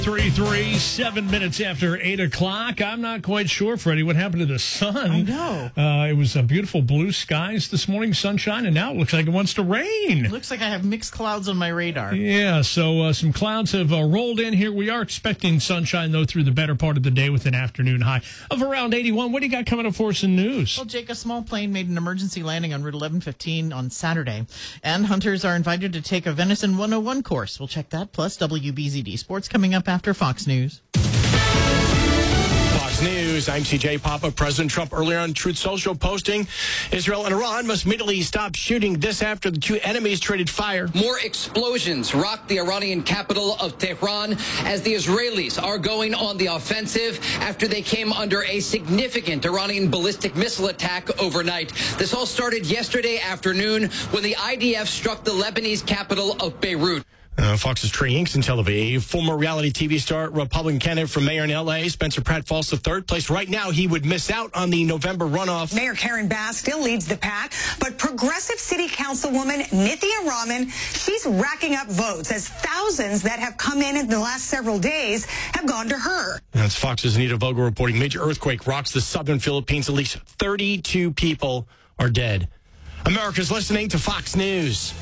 3, 7 minutes after 8 o'clock. I'm not quite sure, Freddie, what happened to the sun. I know. It was beautiful blue skies this morning, sunshine, and now it looks like it wants to rain. Looks like I have mixed clouds on my radar. Yeah, so some clouds have rolled in here. We are expecting sunshine, though, through the better part of the day with an afternoon high of around 81. What do you got coming up for us in news? Well, Jake, a small plane made an emergency landing on Route 1115 on Saturday, and hunters are invited to take a Venison 101 course. We'll check that, plus WBZD Sports coming up after Fox News. Fox News, I'm CJ Papa. President Trump earlier on Truth Social posting, Israel and Iran must immediately stop shooting. This after the two enemies traded fire. More explosions rocked the Iranian capital of Tehran as the Israelis are going on the offensive after they came under a significant Iranian ballistic missile attack overnight. This all started yesterday afternoon when the IDF struck the Lebanese capital of Beirut. Fox's Trey Hinks in Tel Aviv. Former reality TV star, Republican candidate for mayor in L.A., Spencer Pratt falls to third place. Right now, he would miss out on the November runoff. Mayor Karen Bass still leads the pack, but progressive city councilwoman Nithya Raman, she's racking up votes as thousands that have come in the last several days have gone to her. That's Fox's Anita Vogel reporting. Major earthquake rocks the southern Philippines. At least 32 people are dead. America's listening to Fox News.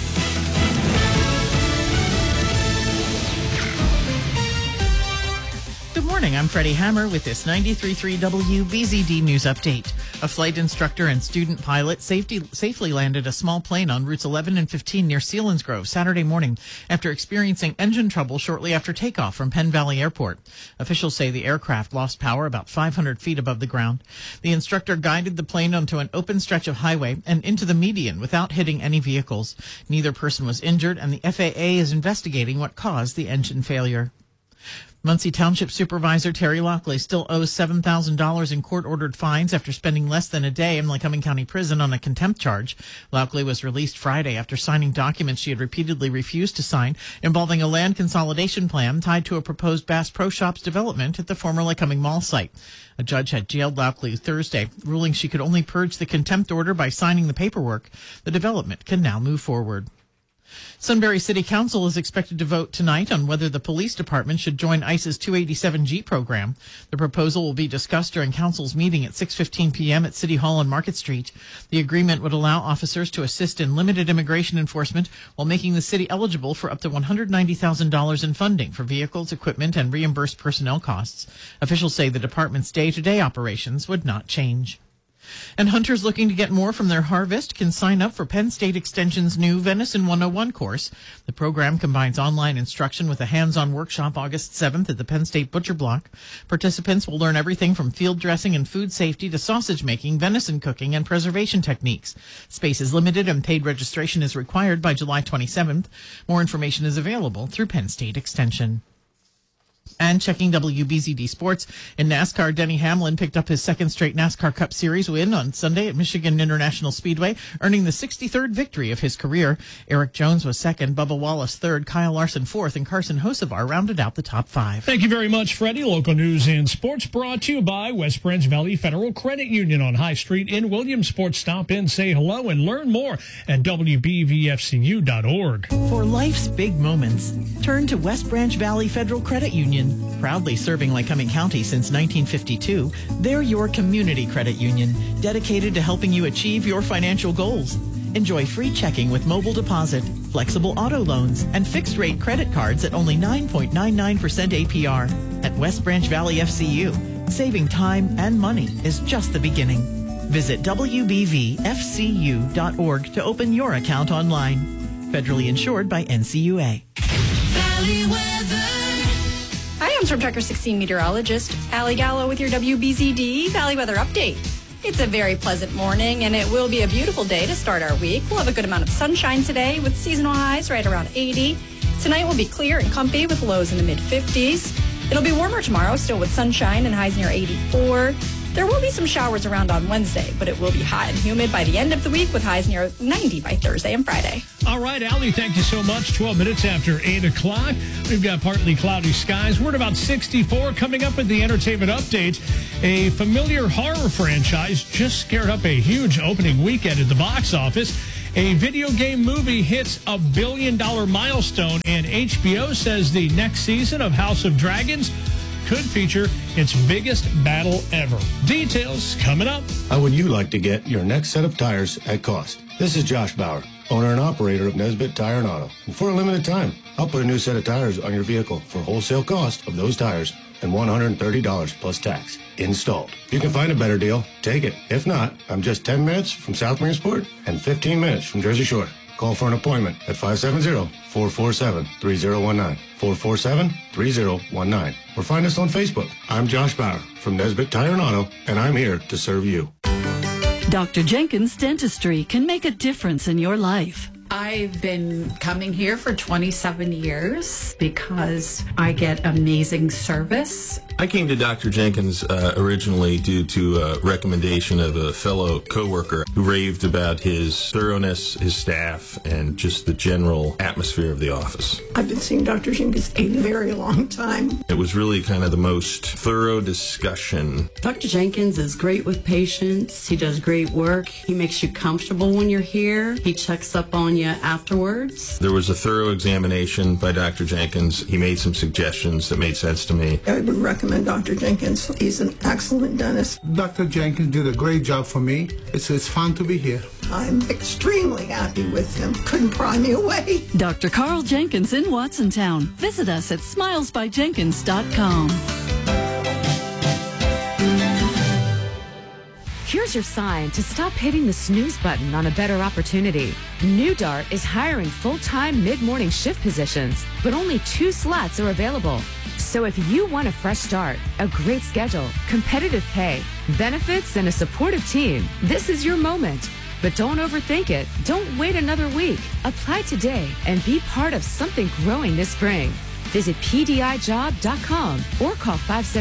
Good morning, I'm Freddie Hammer with this 93.3 WBZD News Update. A flight instructor and student pilot safely landed a small plane on routes 11 and 15 near Selinsgrove Saturday morning after experiencing engine trouble shortly after takeoff from Penn Valley Airport. Officials say the aircraft lost power about 500 feet above the ground. The instructor guided the plane onto an open stretch of highway and into the median without hitting any vehicles. Neither person was injured, and the FAA is investigating what caused the engine failure. Muncie Township Supervisor Terry Lockley still owes $7,000 in court-ordered fines after spending less than a day in Lycoming County Prison on a contempt charge. Lockley was released Friday after signing documents she had repeatedly refused to sign involving a land consolidation plan tied to a proposed Bass Pro Shops development at the former Lycoming Mall site. A judge had jailed Lockley Thursday, ruling she could only purge the contempt order by signing the paperwork. The development can now move forward. Sunbury City Council is expected to vote tonight on whether the police department should join ICE's 287G program. The proposal will be discussed during Council's meeting at 6:15 p.m. at City Hall on Market Street. The agreement would allow officers to assist in limited immigration enforcement while making the city eligible for up to $190,000 in funding for vehicles, equipment, and reimbursed personnel costs. Officials say the department's day-to-day operations would not change. And hunters looking to get more from their harvest can sign up for Penn State Extension's new Venison 101 course. The program combines online instruction with a hands-on workshop August 7th at the Penn State Butcher Block. Participants will learn everything from field dressing and food safety to sausage making, venison cooking, and preservation techniques. Space is limited and paid registration is required by July 27th. More information is available through Penn State Extension. And checking WBZD Sports, in NASCAR, Denny Hamlin picked up his second straight NASCAR Cup Series win on Sunday at Michigan International Speedway, earning the 63rd victory of his career. Eric Jones was second, Bubba Wallace third, Kyle Larson fourth, and Carson Hocevar rounded out the top five. Thank you very much, Freddie. Local news and sports brought to you by West Branch Valley Federal Credit Union on High Street in Williamsport. Stop in, say hello, and learn more at WBVFCU.org. For life's big moments, turn to West Branch Valley Federal Credit Union. Proudly serving Lycoming County since 1952, they're your community credit union, dedicated to helping you achieve your financial goals. Enjoy free checking with mobile deposit, flexible auto loans, and fixed-rate credit cards at only 9.99% APR. At West Branch Valley FCU, saving time and money is just the beginning. Visit WBVFCU.org to open your account online. Federally insured by NCUA. Valley weather. Hi, I'm Storm Tracker 16 meteorologist Allie Gallo with your WBZD Valley Weather Update. It's a very pleasant morning, and it will be a beautiful day to start our week. We'll have a good amount of sunshine today with seasonal highs right around 80. Tonight will be clear and comfy with lows in the mid-50s. It'll be warmer tomorrow, still with sunshine and highs near 84. There will be some showers around on Wednesday, but it will be hot and humid by the end of the week with highs near 90 by Thursday and Friday. All right, Allie, thank you so much. 12 minutes after 8 o'clock. We've got partly cloudy skies. We're at about 64. Coming up with the entertainment update, a familiar horror franchise just scared up a huge opening weekend at the box office. A video game movie hits a $1 billion milestone, and HBO says the next season of House of Dragons could feature its biggest battle ever. Details coming up. How would you like to get your next set of tires at cost? This is Josh Bauer, owner and operator of Nesbitt Tire and Auto. And for a limited time, I'll put a new set of tires on your vehicle for wholesale cost of those tires and $130 plus tax installed. You can find a better deal, take it. If not, I'm just 10 minutes from South Marinsport and 15 minutes from Jersey Shore. Call for an appointment at 570-447-3019, 447-3019, or find us on Facebook. I'm Josh Bauer from Nesbitt Tire and Auto, and I'm here to serve you. Dr. Jenkins Dentistry can make a difference in your life. I've been coming here for 27 years because I get amazing service. I came to Dr. Jenkins originally due to a recommendation of a fellow coworker who raved about his thoroughness, his staff, and just the general atmosphere of the office. I've been seeing Dr. Jenkins a very long time. It was really kind of the most thorough discussion. Dr. Jenkins is great with patients. He does great work. He makes you comfortable when you're here. He checks up on you afterwards. There was a thorough examination by Dr. Jenkins. He made some suggestions that made sense to me. I would recommend Dr. Jenkins. He's an excellent dentist. Dr. Jenkins did a great job for me. It's fun to be here. I'm extremely happy with him. Couldn't pry me away. Dr. Carl Jenkins in Watsontown. Visit us at smilesbyjenkins.com. Here's your sign to stop hitting the snooze button on a better opportunity. New Dart is hiring full-time mid-morning shift positions, but only 2 slots are available. So if you want a fresh start, a great schedule, competitive pay, benefits, and a supportive team, this is your moment. But don't overthink it. Don't wait another week. Apply today and be part of something growing this spring. Visit pdijob.com or call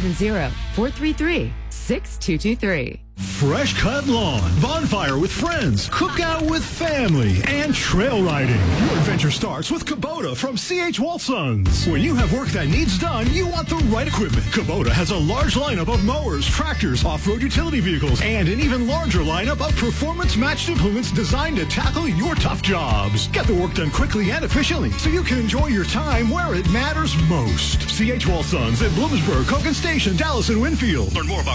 570-433-6223. Fresh cut lawn, bonfire with friends, cookout with family, and trail riding. Your adventure starts with Kubota from C.H. Walsons. When you have work that needs done, you want the right equipment. Kubota has a large lineup of mowers, tractors, off-road utility vehicles, and an even larger lineup of performance-matched implements designed to tackle your tough jobs. Get the work done quickly and efficiently so you can enjoy your time where it matters most. C.H. Walsons at Bloomsburg, Cogan Station, Dallas, and Winfield. Learn more about